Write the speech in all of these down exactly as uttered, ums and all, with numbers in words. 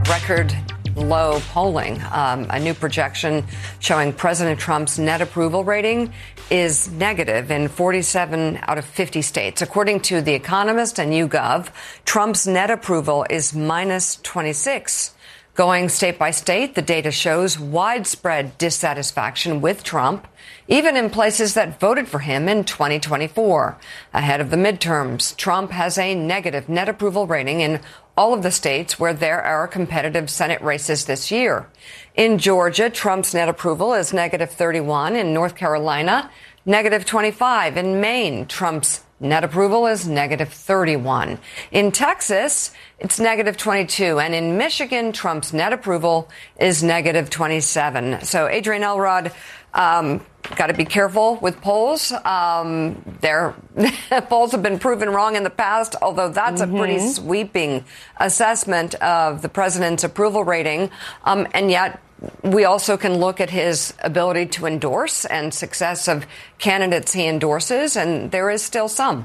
record low polling. Um, a new projection showing President Trump's net approval rating is negative in forty-seven out of fifty states. According to The Economist and YouGov, Trump's net approval is minus twenty-six. Going state by state, the data shows widespread dissatisfaction with Trump, even in places that voted for him in twenty twenty-four. Ahead of the midterms, Trump has a negative net approval rating in all of the states where there are competitive Senate races this year. In Georgia, Trump's net approval is negative thirty-one. In North Carolina, negative twenty-five. In Maine, Trump's net approval is negative thirty-one. In Texas, it's negative twenty-two. And in Michigan, Trump's net approval is negative twenty-seven. So, Adrienne Elrod, um, got to be careful with polls. Um, their polls have been proven wrong in the past, although that's mm-hmm. a pretty sweeping assessment of the president's approval rating. Um, and yet we also can look at his ability to endorse and success of candidates he endorses, and there is still some.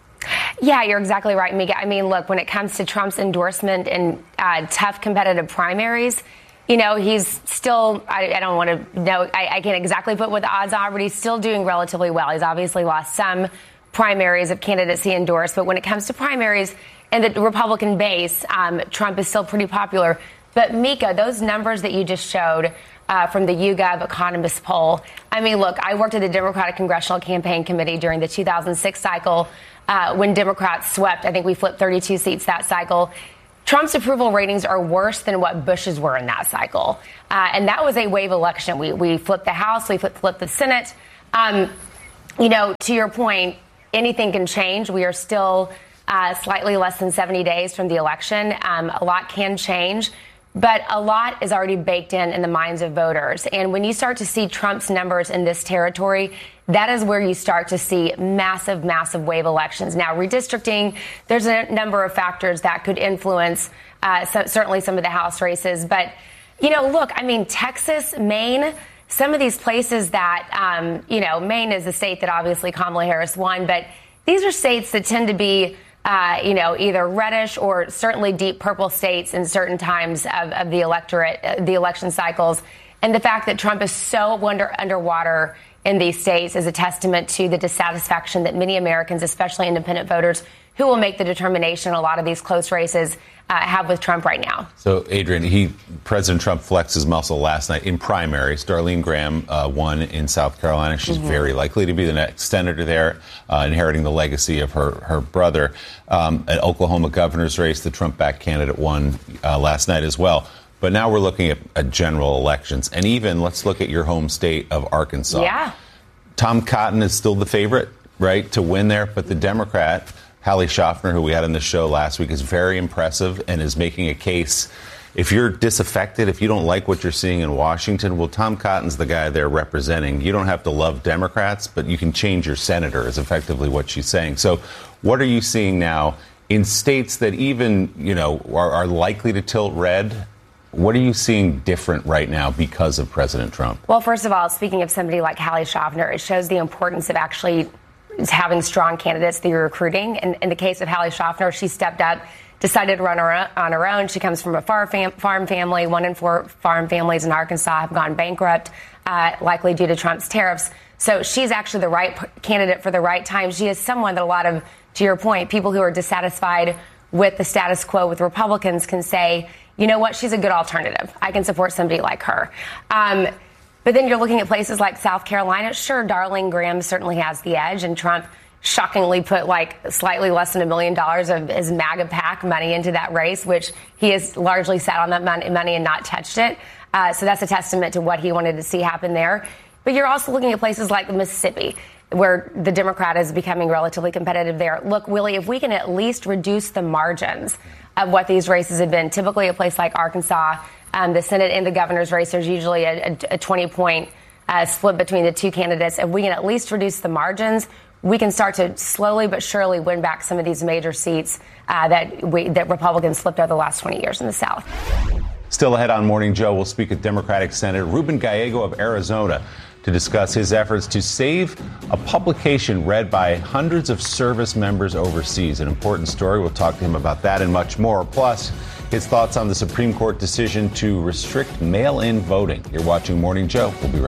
Yeah, you're exactly right, Mika. I mean, look, when it comes to Trump's endorsement in uh, tough competitive primaries, you know, he's still, I, I don't want to know, I, I can't exactly put what the odds are, but he's still doing relatively well. He's obviously lost some primaries of candidates he endorsed, but when it comes to primaries and the Republican base, um, Trump is still pretty popular. But Mika, those numbers that you just showed uh, from the YouGov Economist poll, I mean, look, I worked at the Democratic Congressional Campaign Committee during the two thousand six cycle uh, when Democrats swept. I think we flipped thirty-two seats that cycle. Trump's approval ratings are worse than what Bush's were in that cycle. Uh, and that was a wave election. We we flipped the House. We flipped, flipped the Senate. Um, you know, to your point, anything can change. We are still uh, slightly less than seventy days from the election. Um, a lot can change. But a lot is already baked in in the minds of voters. And when you start to see Trump's numbers in this territory, that is where you start to see massive, massive wave elections. Now, redistricting, there's a number of factors that could influence uh, so, certainly some of the House races. But, you know, look, I mean, Texas, Maine, some of these places that, um, you know, Maine is a state that obviously Kamala Harris won. But these are states that tend to be Uh, you know, either reddish or certainly deep purple states in certain times of, of the electorate, uh, the election cycles. And the fact that Trump is so under, underwater in these states is a testament to the dissatisfaction that many Americans, especially independent voters, who will make the determination in a lot of these close races, uh, have with Trump right now. So, Adrienne, he, President Trump flexed his muscle last night in primaries. Darlene Graham uh, won in South Carolina. She's mm-hmm. very likely to be the next senator there, uh, inheriting the legacy of her, her brother. Um, an Oklahoma governor's race, the Trump-backed candidate won uh, last night as well. But now we're looking at, at general elections. And even, let's look at your home state of Arkansas. Yeah. Tom Cotton is still the favorite, right, to win there. But the Democrat, Hallie Schaffner, who we had on the show last week, is very impressive and is making a case. If you're disaffected, if you don't like what you're seeing in Washington, well, Tom Cotton's the guy they're representing. You don't have to love Democrats, but you can change your senator, is effectively what she's saying. So what are you seeing now in states that even, you know, are, are likely to tilt red? What are you seeing different right now because of President Trump? Well, first of all, speaking of somebody like Hallie Schaffner, it shows the importance of actually having strong candidates that you're recruiting. And in the case of Hallie Schaffner, she stepped up, decided to run her on her own. She comes from a farm, fam- farm family. One in four farm families in Arkansas have gone bankrupt, uh, likely due to Trump's tariffs. So she's actually the right p- candidate for the right time. She is someone that a lot of, to your point, people who are dissatisfied with the status quo with Republicans can say, you know what, she's a good alternative. I can support somebody like her. Um, But then you're looking at places like South Carolina. Sure, Darlene Graham certainly has the edge, and Trump shockingly put like slightly less than a million dollars of his MAGA PAC money into that race, which he has largely sat on that money and not touched it. Uh, so that's a testament to what he wanted to see happen there. But you're also looking at places like Mississippi, where the Democrat is becoming relatively competitive there. Look, Willie, if we can at least reduce the margins of what these races have been, typically a place like Arkansas, Um, the Senate and the governor's race, there's usually a twenty-point uh, split between the two candidates. If we can at least reduce the margins, we can start to slowly but surely win back some of these major seats uh, that we, that Republicans slipped over the last twenty years in the South. Still ahead on Morning Joe, we'll speak with Democratic Senator Ruben Gallego of Arizona to discuss his efforts to save a publication read by hundreds of service members overseas. An important story. We'll talk to him about that and much more. Plus, his thoughts on the Supreme Court decision to restrict mail-in voting. You're watching Morning Joe. We'll be right back.